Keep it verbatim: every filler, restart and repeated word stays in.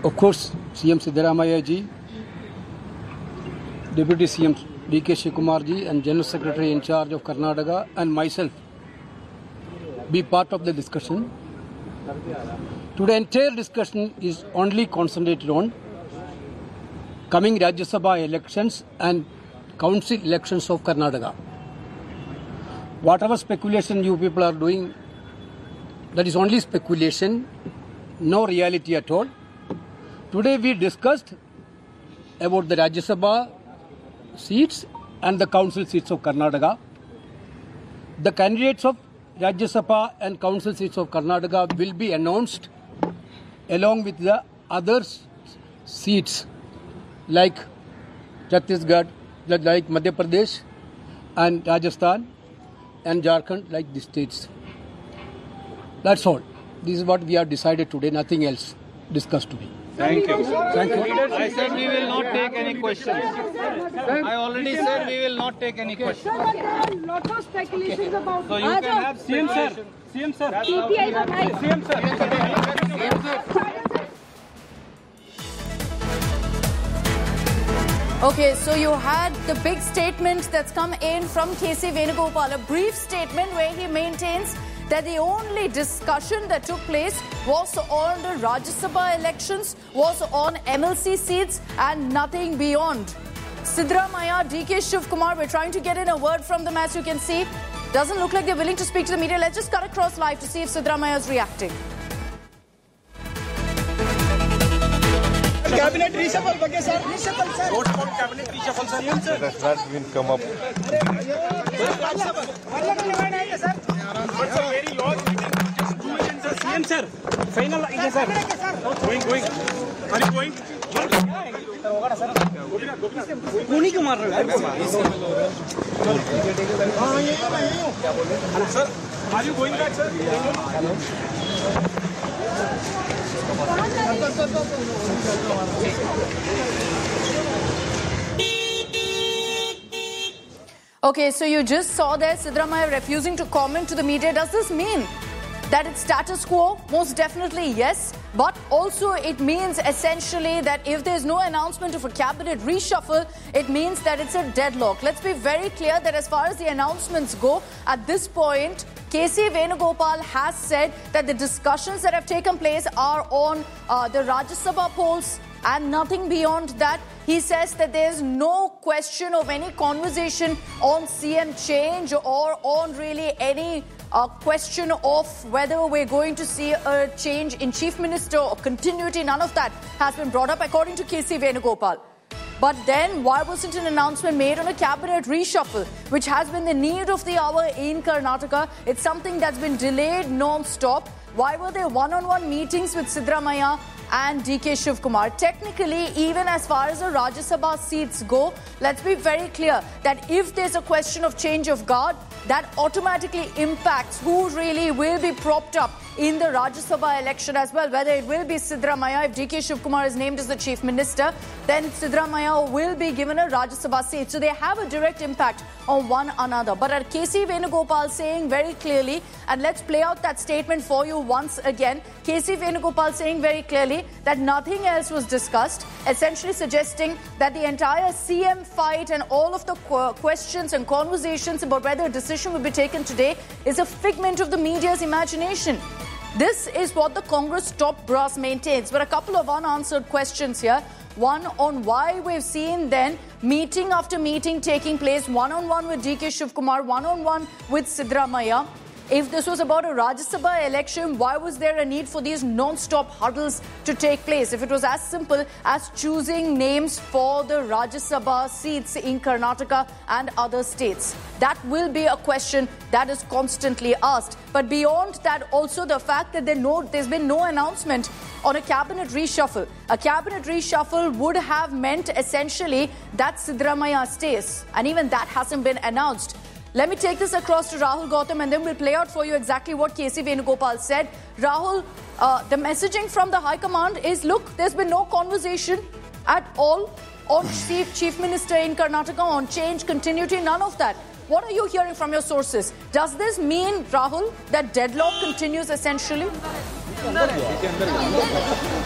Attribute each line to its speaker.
Speaker 1: Of course, C M Siddaramaiah ji, Deputy C M D K Shivakumar ji and General Secretary in charge of Karnataka and myself be part of the discussion. Today, entire discussion is only concentrated on coming Rajya Sabha elections and council elections of Karnataka. Whatever speculation you people are doing, that is only speculation, no reality at all. Today we discussed about the Rajya Sabha seats and the council seats of Karnataka. The candidates of Rajya Sabha and council seats of Karnataka will be announced along with the other seats like Chhattisgarh, like Madhya Pradesh and Rajasthan and Jharkhand, like the states. That's all. This is what we have decided today, nothing else discussed today.
Speaker 2: Thank you.
Speaker 1: Thank you.
Speaker 2: I said we will not take any questions. I already said we will not take any questions.
Speaker 3: Sir, but there are lots of speculations about.
Speaker 2: So you can have
Speaker 4: C M sir. C M sir.
Speaker 3: P T I is high.
Speaker 4: C M sir.
Speaker 5: Okay, so you had the big statement that's come in from K C Venugopal, a brief statement where he maintains that the only discussion that took place was on the Rajya Sabha elections, was on M L C seats and nothing beyond. Siddaramaiah, D K Shivakumar, we're trying to get in a word from them, as you can see. Doesn't look like they're willing to speak to the media. Let's just cut across live to see if Siddaramaiah is reacting.
Speaker 4: Cabinet reshuffle, okay, sir. Reshuffle, sir. Vote for cabinet reshuffle, sir. Sir,
Speaker 6: that's not been come up.
Speaker 4: What's a very long meeting? Just do it in the C M, sir. Final, yes, sir. Going, going. Are you going? Kuni क्यों मार रहे हो? Sir, are you going back, sir?
Speaker 5: Okay, so you just saw there Siddaramaiah refusing to comment to the media. Does this mean that it's status quo? Most definitely yes. But also it means essentially that if there's no announcement of a cabinet reshuffle, it means that it's a deadlock. Let's be very clear that as far as the announcements go, at this point, K C Venugopal has said that the discussions that have taken place are on uh, the Rajya Sabha polls and nothing beyond that. He says that there's no question of any conversation on C M change or on really any uh, question of whether we're going to see a change in Chief Minister or continuity. None of that has been brought up according to K C Venugopal. But then why wasn't an announcement made on a cabinet reshuffle, which has been the need of the hour in Karnataka? It's something that's been delayed non-stop. Why were there one-on-one meetings with Siddaramaiah and D K Shivakumar? Technically, even as far as the Rajya Sabha seats go, let's be very clear that if there's a question of change of guard, that automatically impacts who really will be propped up in the Rajya Sabha election as well. Whether it will be Siddaramaiah, if D K Shivakumar is named as the Chief Minister, then Siddaramaiah will be given a Rajya Sabha seat. So they have a direct impact on one another. But at K C Venugopal saying very clearly, and let's play out that statement for you once again, K C Venugopal saying very clearly that nothing else was discussed, essentially suggesting that the entire C M fight and all of the qu- questions and conversations about whether a decision will be taken today is a figment of the media's imagination. This is what the Congress top brass maintains. But a couple of unanswered questions here. One on why we've seen then meeting after meeting taking place, one-on-one with D K Shivakumar, one-on-one with Siddaramaiah. If this was about a Rajya Sabha election, why was there a need for these non-stop huddles to take place? If it was as simple as choosing names for the Rajya Sabha seats in Karnataka and other states, that will be a question that is constantly asked. But beyond that, also the fact that there no, there's been no announcement on a cabinet reshuffle. A cabinet reshuffle would have meant essentially that Siddaramaiah stays, and even that hasn't been announced. Let me take this across to Rahul Gautam and then we'll play out for you exactly what K C Venugopal said. Rahul, uh, the messaging from the High Command is, look, there's been no conversation at all on Chief, Chief Minister in Karnataka, on change, continuity, none of that. What are you hearing from your sources? Does this mean, Rahul, that deadlock continues essentially?